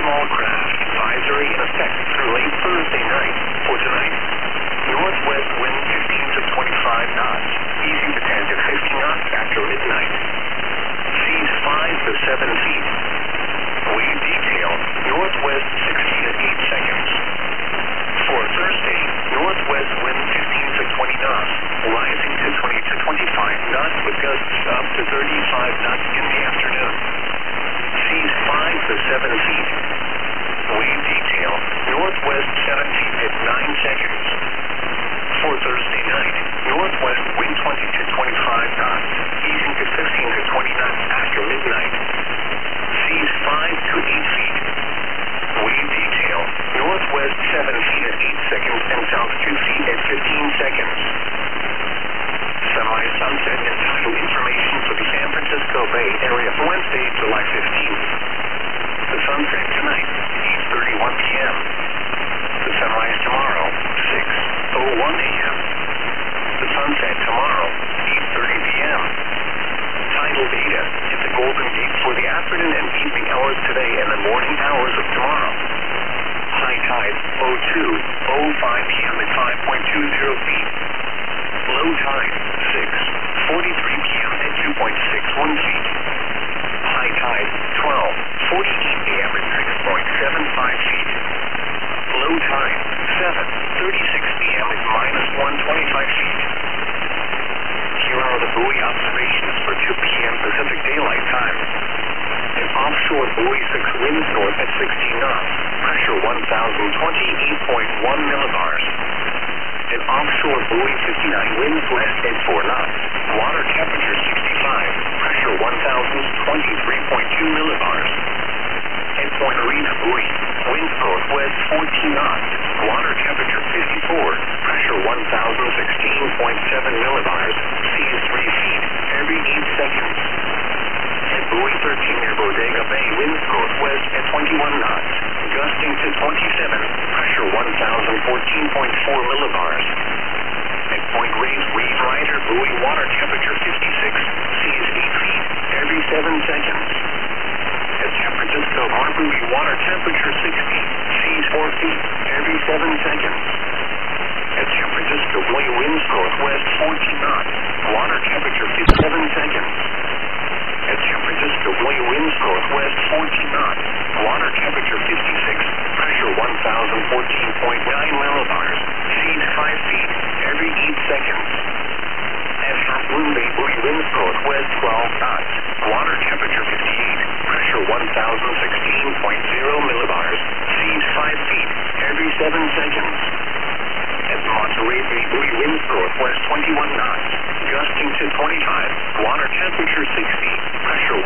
small craft advisory in effect through late Thursday night. For tonight, northwest wind 15 to 25 knots, easing to 10 to 15 knots after midnight. Seas 5 to 7 feet. Wave detail, northwest 16 to 8 seconds. For Thursday, northwest wind 15 to 20 knots, rising to 20 to 25 knots with gusts up to 35 knots in the afternoon. Seas 5 to 7 feet. Wave detail, northwest 17 at 9 seconds. For Thursday night, northwest wind 20 to 25 knots, easing to 15 to 20 knots after midnight. Seas 5 to 8 feet. Wave detail, northwest 7 feet at 8 seconds and south 2 feet at 15 seconds. Sunrise, sunset, and tidal information for the San Francisco Bay Area for Wednesday, July 15th. The sunset tonight, 8:31 p.m. The sunrise tomorrow, 6:01 a.m. The sunset tomorrow, 8:30 p.m. Tidal data at the Golden Gate for the afternoon and evening hours today and the morning hours of tomorrow. High tide, 02:05 p.m. at 5.20 feet. Low tide, 6:43 p.m. at 2.61 feet. High tide, 12:48 a.m. at 6.75 feet. Low tide, 7:36 p.m. at -125 feet. Here are the buoy observations for 2 p.m. Pacific Daylight Time. An offshore buoy 6 winds north at 16 knots, pressure 1,028.1 millibars. An offshore buoy 59 winds west at 4 knots, water temperature 65, pressure 1,023.2 millibars. At Point Arena buoy, winds northwest 14 knots, water temperature 54, pressure 1,016.7 millibars, seas 3 feet every 8 seconds. At buoy 13 near Bodega Bay, winds northwest at 21 knots, gusting to 27, pressure 1,014.4 millibars. At Point Reyes Wave Rider buoy, water temperature 56, seas 8 feet every 7 seconds. At San Francisco Harbor, water temperature 60, seas 4 feet every 7 seconds. At San Francisco Buoy, winds northwest 14 knots, water temperature 57 seconds. At San Francisco Buoy, winds northwest 14 knots, water temperature 56, pressure 1,014.9 millibars, seas 5 feet every 8 seconds. At Half Moon Bay buoy, winds northwest 12 knots, water temperature 58, pressure 1,016.0 millibars, seas 5 feet every 7 seconds. At Monterey Bay buoy, winds northwest 21 knots, gusting to 25, water temperature 60, pressure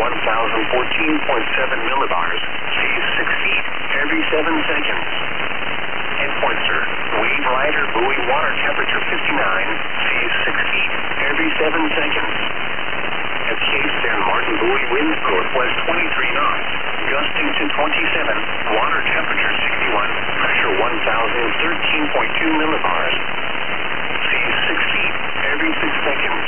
1,014.7 millibars, seas 6 feet every 7 seconds. At Pointer, Wave Rider buoy, water temperature 59, seas 6 feet every 7 seconds. At Cape San Martin buoy, winds northwest 23 knots, gusting to 27, water temperature 61, pressure 1,013.2 millibars, seas 6 feet every 6 seconds.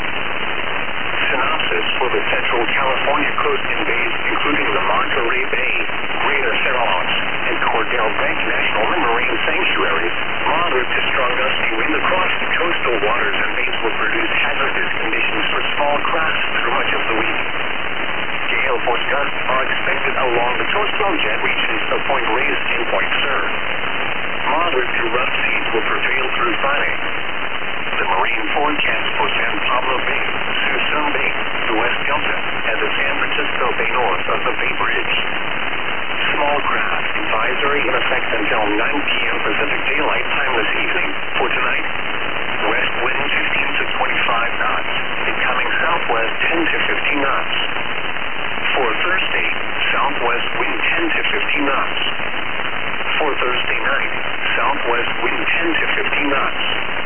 Synopsis for the Central California coast and bays, including the Monterey Bay, Greater Cerros, and Cordell Bank National Marine Sanctuaries. Moderate to strong gusty wind across the coastal waters and bays will produce hazardous conditions for small craft through much of the week. Gale force gusts are expected along the coastal jet regions of Point Reyes and Point Sur. Moderate to rough seas will prevail through Friday. The marine forecast for San Pablo Bay, Suisun Bay, the West Delta, and the San Francisco Bay north of the Bay Bridge. Small craft advisory in effect until 9 p.m. Pacific Daylight Time this evening. For tonight, west wind 15 to 25 knots, incoming southwest 10 to 15 knots. For Thursday, southwest wind 10 to 15 knots. For Thursday night, southwest wind 10 to 15 knots.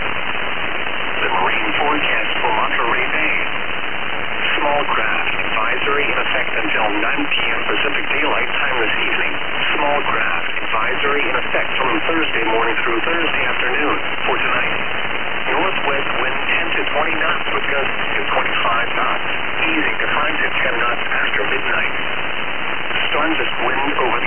The marine forecast for Monterey Bay. Small craft advisory in effect until 9 p.m. Pacific Daylight Time this evening. Small craft advisory in effect from Thursday morning through Thursday afternoon. For tonight, northwest wind 10 to 20 knots with gusts to 25 knots, easing to 5 to 10 knots after midnight. Strongest wind over the